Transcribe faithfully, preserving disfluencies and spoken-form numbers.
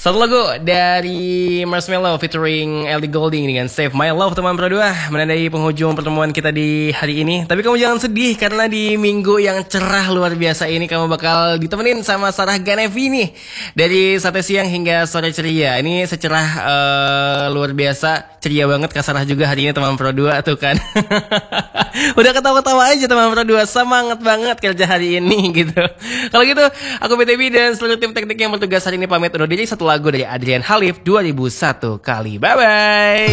Satu lagu dari Marshmello featuring Ellie Goulding dengan Save My Love teman Pro dua menandai penghujung pertemuan kita di hari ini. Tapi kamu jangan sedih karena di minggu yang cerah luar biasa ini kamu bakal ditemenin sama Sarah Ganevi nih. Dari sate siang hingga sore ceria. Ini secerah uh, luar biasa, ceria banget Kak Sarah juga hari ini teman Pro dua tuh kan. Udah ketawa-ketawa aja teman Pro dua, semangat banget kerja hari ini gitu. Kalau gitu aku B T B dan seluruh tim teknik yang bertugas hari ini pamit undur diri. Satu lagu dari Adrian Halif dua ribu satu kali. Bye bye.